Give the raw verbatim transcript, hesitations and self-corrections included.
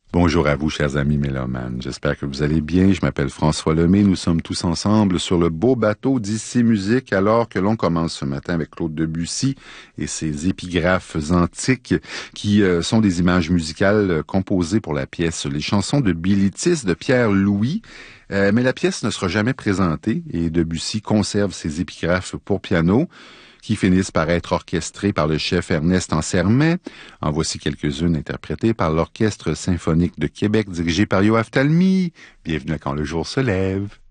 Bonjour à vous, chers amis mélomanes. J'espère que vous allez bien. Je m'appelle François Lemay. Nous sommes tous ensemble sur le beau bateau d'Ici Musique, alors que l'on commence ce matin avec Claude Debussy et ses épigraphes antiques qui euh, sont des images musicales euh, composées pour la pièce Les chansons de Bilitis de Pierre Louis. Euh, mais la pièce ne sera jamais présentée et Debussy conserve ses épigraphes pour piano, qui finissent par être orchestrées par le chef Ernest Ansermet. En voici quelques-unes interprétées par l'Orchestre symphonique de Québec dirigé par Yoav Talmy. Bienvenue à Quand le jour se lève.